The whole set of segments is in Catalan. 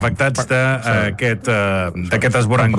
afectats d'aquest esborrany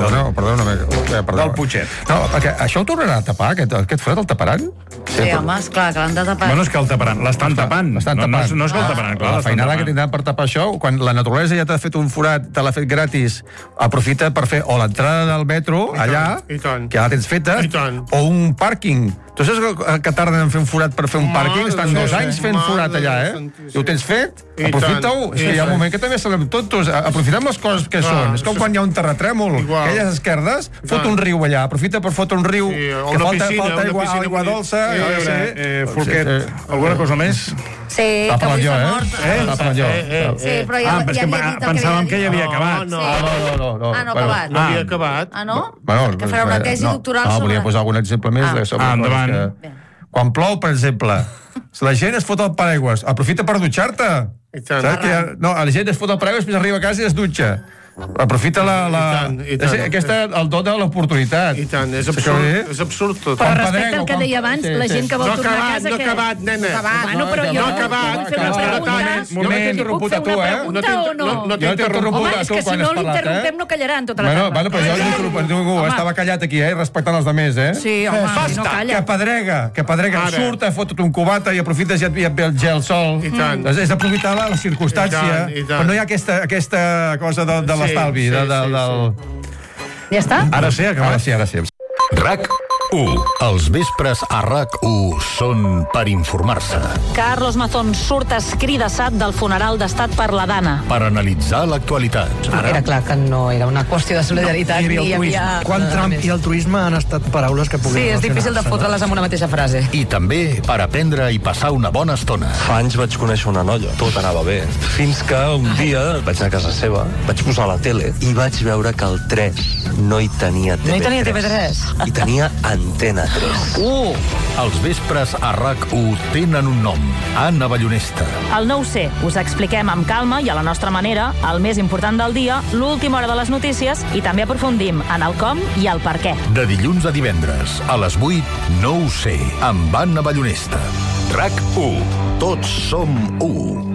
del Putxet. No, perquè això ho tornarà a tapar, aquest forat el taparan? Sí, home, esclar, que l'han de tapar. Bueno, és que el taparan, l'estan tapant. No és que el taparan, clar. La feinada que tindran per tapar això, quan la naturalesa ja t'ha fet un forat, te l'ha fet gratis, aprofita per fer o l'entrada del metro, allà, que ja la tens feta, o un pàrquing. Tu saps que tarden en fer un forat per fer un pàrquing? Estan 2 anys fent forat allà, I ho tens fet? Aprofita-ho. És que hi ha un moment que també serem tontos. Aprofitem les coses que són. És com quan hi ha un terratrèmol. Aquelles esquerdes, fot un riu allà. Aprofita per fotre un riu que falta aigua dolça. Folquet, alguna cosa més? Sí, que avui s'ha mort. Sí, però ja havia dit el que havia dit. Pensàvem que ja havia acabat. No. No ha acabat. No havia acabat. Ah, no? Que farà una tesi doctoral sobre... No, volia posar algun exemple més. Endavant. Quan plou, per exemple, la gent es fot el paraigües, aprofita per dutxar-te. No, la gent es fot el paraigües, després arriba a casa i es dutxa. Aprofita aquest el do de l'oportunitat. I tant, és absurd tot. Però respecte al que deia abans, la gent que vol tornar a casa... No ha acabat, nena. No ha acabat. Moment, t'he interromput a tu, No t'he interromput a tu quan has parlat, és que si no l'interrompem no callaran tota la tarda. Bueno, però jo ningú estava callat aquí, respectant els altres, Sí, home, si no calla. Que pedrega, surt, fotut un cubata i aprofites i et ve el gel sol. És aprofitar la circumstància, però no hi ha aquesta cosa de l'estalvi. Ja està? Ara sí, acabat. Ara sí. RAC1. Els vespres a RAC1 són per informar-se. Carlos Mazón surt escridassat del funeral d'estat per la Dana. Per analitzar l'actualitat. Era clar que no era una qüestió de solidaritat. Ni hi havia... Quan Trump i altruisme han estat paraules que puguin relacionar-se. Sí, és difícil de fotre-les en una mateixa frase. I també per aprendre i passar una bona estona. Fa anys vaig conèixer una noia. Tot anava bé. Fins que un dia vaig anar a casa seva, vaig posar la tele i vaig veure que el 3 no hi tenia TV3. No hi tenia TV3? I tenia Antena 3. Els vespres a RAC1 tenen un nom. Anna Ballonesta. El no ho sé. Us expliquem amb calma i a la nostra manera el més important del dia, l'última hora de les notícies i també aprofundim en el com i el per què. De dilluns a divendres, a les 8, no ho sé, amb Anna Ballonesta. RAC1. Tots som 1.